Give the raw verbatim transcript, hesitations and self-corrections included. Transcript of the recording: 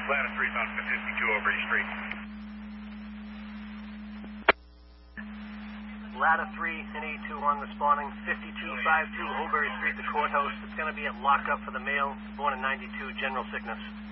Ladder three's on fifty-two Overy Street. Ladder three and A two on responding, fifty-two fifty-two Overy Street, the courthouse. It's going to be at lockup for the male, born in ninety-two, general sickness.